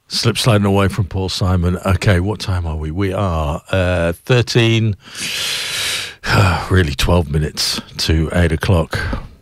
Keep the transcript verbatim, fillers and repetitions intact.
Slip sliding away from Paul Simon. Okay, what time are we? We are uh, thirteen, really twelve minutes to eight o'clock.